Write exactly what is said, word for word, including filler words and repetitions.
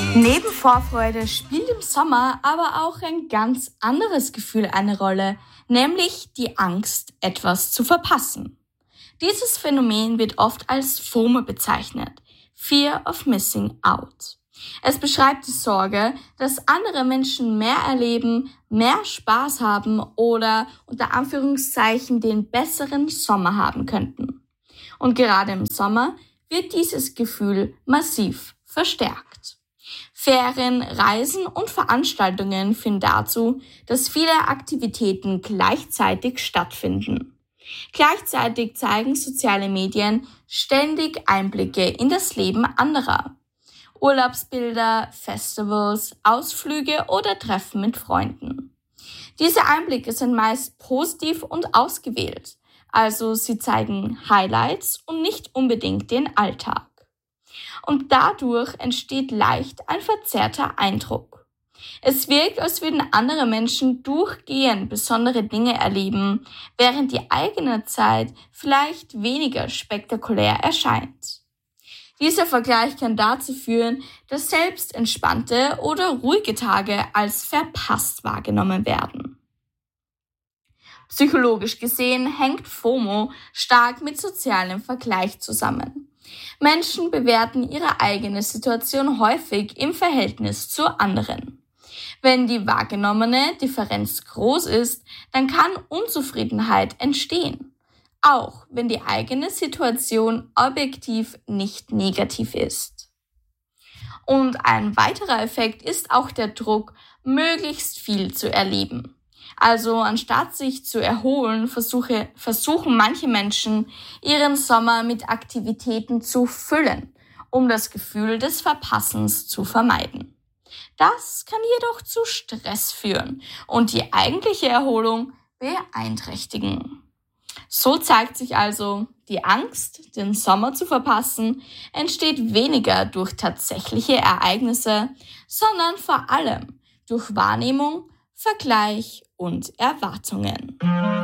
Neben Vorfreude spielt im Sommer aber auch ein ganz anderes Gefühl eine Rolle, nämlich die Angst, etwas zu verpassen. Dieses Phänomen wird oft als FOMO bezeichnet, Fear of Missing Out. Es beschreibt die Sorge, dass andere Menschen mehr erleben, mehr Spaß haben oder unter Anführungszeichen den besseren Sommer haben könnten. Und gerade im Sommer wird dieses Gefühl massiv verstärkt. Ferien, Reisen und Veranstaltungen führen dazu, dass viele Aktivitäten gleichzeitig stattfinden. Gleichzeitig zeigen soziale Medien ständig Einblicke in das Leben anderer. Urlaubsbilder, Festivals, Ausflüge oder Treffen mit Freunden. Diese Einblicke sind meist positiv und ausgewählt, also sie zeigen Highlights und nicht unbedingt den Alltag. Und dadurch entsteht leicht ein verzerrter Eindruck. Es wirkt, als würden andere Menschen durchgehend besondere Dinge erleben, während die eigene Zeit vielleicht weniger spektakulär erscheint. Dieser Vergleich kann dazu führen, dass selbst entspannte oder ruhige Tage als verpasst wahrgenommen werden. Psychologisch gesehen hängt FOMO stark mit sozialem Vergleich zusammen. Menschen bewerten ihre eigene Situation häufig im Verhältnis zu anderen. Wenn die wahrgenommene Differenz groß ist, dann kann Unzufriedenheit entstehen, auch wenn die eigene Situation objektiv nicht negativ ist. Und ein weiterer Effekt ist auch der Druck, möglichst viel zu erleben. Also anstatt sich zu erholen, versuche, versuchen manche Menschen, ihren Sommer mit Aktivitäten zu füllen, um das Gefühl des Verpassens zu vermeiden. Das kann jedoch zu Stress führen und die eigentliche Erholung beeinträchtigen. So zeigt sich also, die Angst, den Sommer zu verpassen, entsteht weniger durch tatsächliche Ereignisse, sondern vor allem durch Wahrnehmung, Vergleich und Erwartungen.